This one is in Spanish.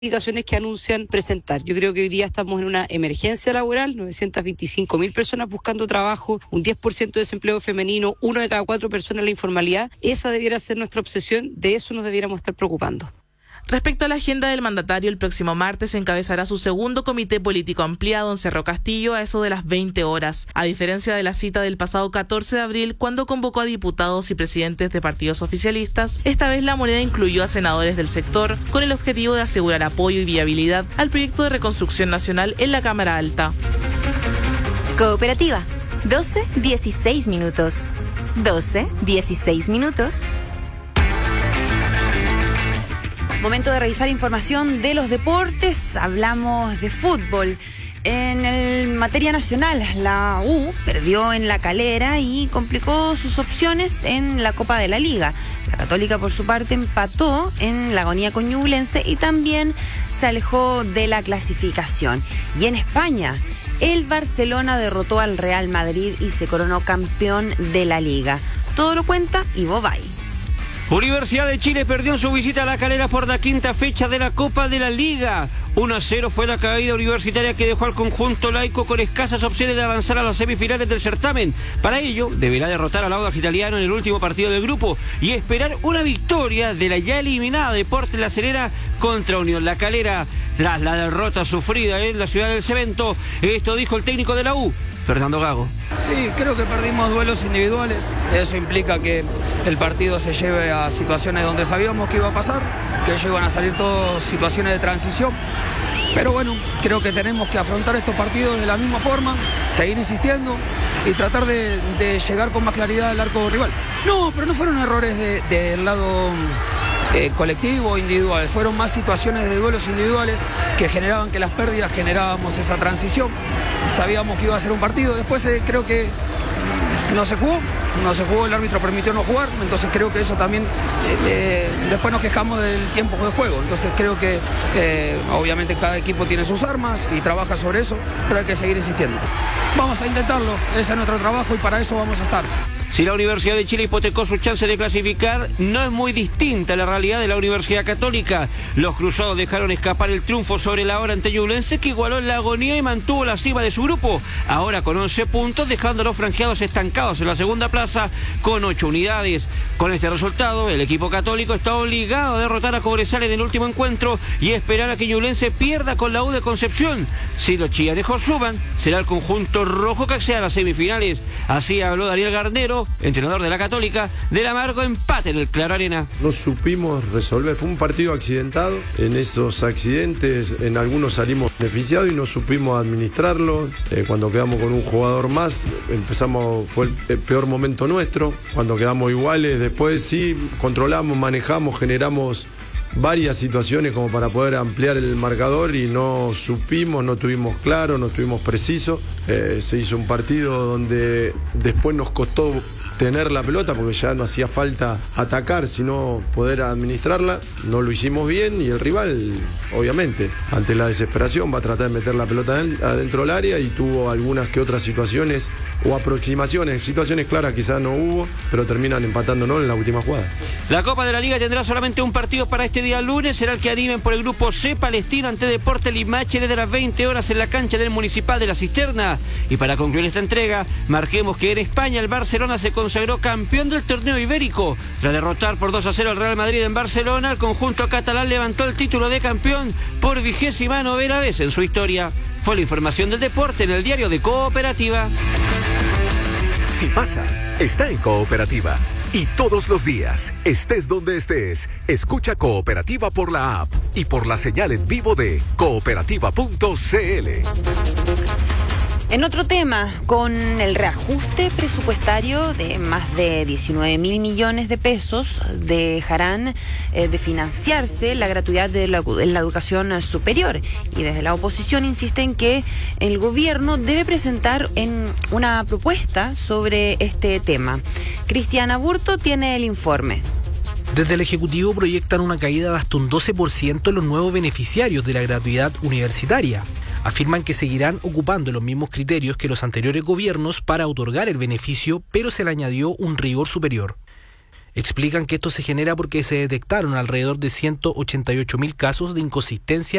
indicaciones que anuncian presentar. Yo creo que hoy día estamos en una emergencia laboral, 925.000 personas buscando trabajo, un 10% de desempleo femenino, 1 de cada 4 personas en la informalidad. Esa debiera ser nuestra obsesión, de eso nos debiéramos estar preocupando. Respecto a la agenda del mandatario, el próximo martes encabezará su segundo comité político ampliado en Cerro Castillo a eso de las 20 horas, a diferencia de la cita del pasado 14 de abril, cuando convocó a diputados y presidentes de partidos oficialistas. Esta vez la Moneda incluyó a senadores del sector con el objetivo de asegurar apoyo y viabilidad al proyecto de reconstrucción nacional en la Cámara Alta. Cooperativa, 12:16 minutos. 12:16 minutos. Momento de revisar información de los deportes. Hablamos de fútbol. En el materia nacional, la U perdió en La Calera y complicó sus opciones en la Copa de la Liga. La Católica, por su parte, empató en la agonía con Ñublense y también se alejó de la clasificación. Y en España, el Barcelona derrotó al Real Madrid y se coronó campeón de la Liga. Todo lo cuenta Ivo Bay. Universidad de Chile perdió en su visita a La Calera por la quinta fecha de la Copa de la Liga. 1-0 fue la caída universitaria que dejó al conjunto laico con escasas opciones de avanzar a las semifinales del certamen. Para ello, deberá derrotar al Audax Italiano en el último partido del grupo y esperar una victoria de la ya eliminada Deportes La Serena contra Unión La Calera. Tras la derrota sufrida en la ciudad del Cemento, esto dijo el técnico de la U, Fernando Gago. Sí, creo que perdimos duelos individuales. Eso implica que el partido se lleve a situaciones donde sabíamos que iba a pasar, que ellos iban a salir todas situaciones de transición. Pero bueno, creo que tenemos que afrontar estos partidos de la misma forma, seguir insistiendo y tratar de llegar con más claridad al arco rival. No, pero no fueron errores del lado colectivo o individual, fueron más situaciones de duelos individuales que generaban que las pérdidas generábamos esa transición. Sabíamos que iba a ser un partido, después creo que no se jugó, el árbitro permitió no jugar, entonces creo que eso también, después nos quejamos del tiempo de juego, entonces creo que obviamente cada equipo tiene sus armas y trabaja sobre eso, pero hay que seguir insistiendo. Vamos a intentarlo, ese es nuestro trabajo y para eso vamos a estar. Si la Universidad de Chile hipotecó sus chances de clasificar, no es muy distinta la realidad de la Universidad Católica. Los cruzados dejaron escapar el triunfo sobre la hora ante Ñublense, que igualó en la agonía y mantuvo la cima de su grupo, ahora con 11 puntos, dejando a los franjeados estancados en la segunda plaza con 8 unidades. Con este resultado, el equipo católico está obligado a derrotar a Cobresal en el último encuentro y esperar a que Ñublense pierda con la U de Concepción. Si los chillanejos suban, será el conjunto rojo que acceda a las semifinales. Así habló Daniel Garnero, entrenador de la Católica, del amargo empate en el Claro Arena. No supimos resolver, fue un partido accidentado. En esos accidentes, en algunos salimos beneficiados y no supimos administrarlo. Cuando quedamos con un jugador más, fue el peor momento nuestro. Cuando quedamos iguales, después sí, controlamos, manejamos, generamos varias situaciones como para poder ampliar el marcador y no supimos, no tuvimos claro, no tuvimos preciso. Se hizo un partido donde después nos costó tener la pelota porque ya no hacía falta atacar, sino poder administrarla. No lo hicimos bien y el rival, obviamente, ante la desesperación va a tratar de meter la pelota adentro del área y tuvo algunas que otras situaciones o aproximaciones, situaciones claras quizás no hubo, pero terminan empatándonos en la última jugada. La Copa de la Liga tendrá solamente un partido para este día lunes, será el que animen por el grupo C, Palestino ante Deportes Limache desde las 20 horas en la cancha del Municipal de La Cisterna. Y para concluir esta entrega, marquemos que en España el Barcelona se consagró campeón del torneo ibérico. Tras derrotar por 2-0 al Real Madrid en Barcelona, el conjunto catalán levantó el título de campeón por 29ª vez en su historia. Fue la información del deporte en el diario de Cooperativa. Si pasa, está en Cooperativa. Y todos los días, estés donde estés, escucha Cooperativa por la app y por la señal en vivo de cooperativa.cl. En otro tema, con el reajuste presupuestario de más de 19.000 millones de pesos, dejarán de financiarse la gratuidad en la educación superior. Y desde la oposición insisten que el gobierno debe presentar una propuesta sobre este tema. Cristiana Burto tiene el informe. Desde el Ejecutivo proyectan una caída de hasta un 12% en los nuevos beneficiarios de la gratuidad universitaria. Afirman que seguirán ocupando los mismos criterios que los anteriores gobiernos para otorgar el beneficio, pero se le añadió un rigor superior. Explican que esto se genera porque se detectaron alrededor de 188.000 casos de inconsistencia